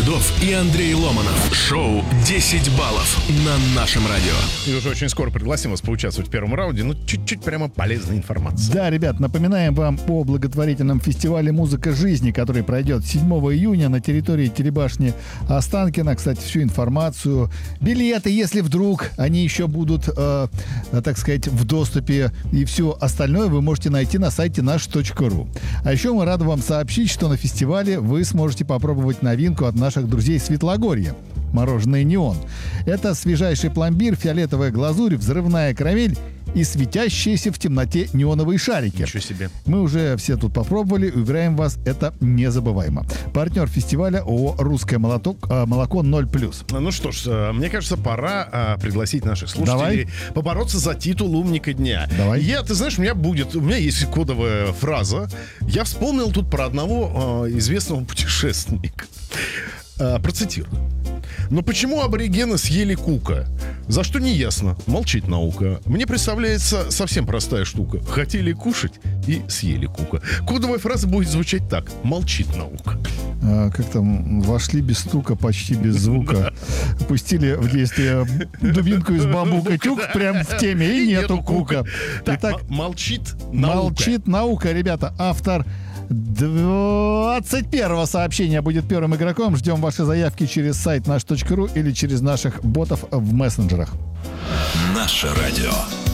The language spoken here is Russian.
Седов и Андрей Ломанов. Шоу «10 баллов» на нашем радио. И уже очень скоро пригласим вас поучаствовать в первом раунде. Ну, чуть-чуть прямо полезной информации. Да, ребят, напоминаем вам о благотворительном фестивале «Музыка жизни», который пройдет 7 июня на территории телебашни Останкино. Кстати, всю информацию, билеты, если вдруг они еще будут, так сказать, в доступе, и все остальное вы можете найти на сайте наш.ру. А еще мы рады вам сообщить, что на фестивале вы сможете попробовать новинку от наших друзей Светлогорья. Мороженое «Неон». Это свежайший пломбир, фиолетовая глазурь, взрывная карамель и светящиеся в темноте неоновые шарики. Ничего себе. Мы уже все тут попробовали, уверяем вас, это незабываемо. Партнер фестиваля ООО «Русское молоко 0+». Ну что ж, мне кажется, пора пригласить наших слушателей побороться за титул «Умника дня». Давай. Ты знаешь, у меня есть кодовая фраза. Я вспомнил тут про одного известного путешественника. Процитирую. Но почему аборигены съели кука? За что не ясно. Молчит наука. Мне представляется совсем простая штука. Хотели кушать и съели кука. Кодовая фраза будет звучать так. Молчит наука. Как там, вошли без стука, почти без звука. Пустили в действие дубинку из бамбука. Тюк прям в теме, и нету кука. Итак, молчит наука. Молчит наука, ребята. Автор 21-го сообщения будет первым игроком. Ждем ваши заявки через сайт наш.ру или через наших ботов в мессенджерах. Наше радио.